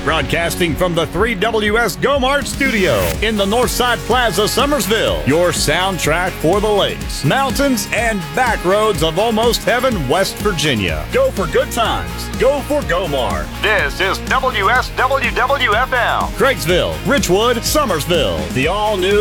Broadcasting from the 3WS GoMart studio in the Northside Plaza, Summersville. Your soundtrack for the lakes, mountains, and back roads of almost heaven, West Virginia. Go for good times. Go for GoMart. This is WSWWFM. Craigsville, Richwood, Summersville. The all-new